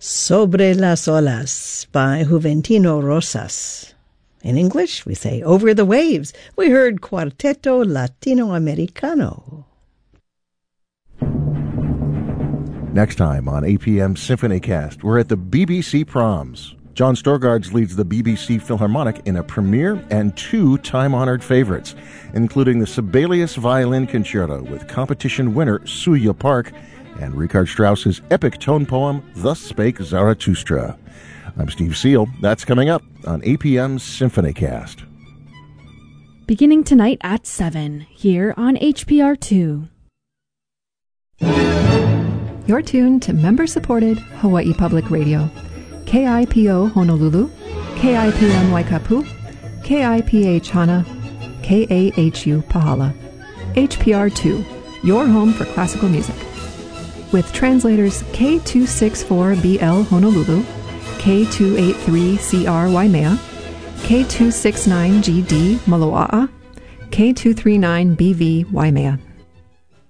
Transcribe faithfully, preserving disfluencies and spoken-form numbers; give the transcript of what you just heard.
Sobre las Olas by Juventino Rosas. In English, we say Over the Waves. We heard Cuarteto Latinoamericano. Next time on A P M Symphony Cast, we're at the B B C Proms. John Storgards leads the B B C Philharmonic in a premiere and two time-honored favorites, including the Sibelius Violin Concerto with competition winner Suya Park and Richard Strauss's epic tone poem, Thus Spake Zarathustra. I'm Steve Seal. That's coming up on A P M Symphony Cast. Beginning tonight at seven, here on H P R two. You're tuned to member-supported Hawaii Public Radio. K I P O Honolulu, K I P M Waikapu, K I P H Hana, K A H U Pahala. H P R two, your home for classical music. With translators K two sixty-four B L Honolulu, K two eighty-three C R Waimea, K two sixty-nine G D Moloa'a, K two thirty-nine B V Waimea.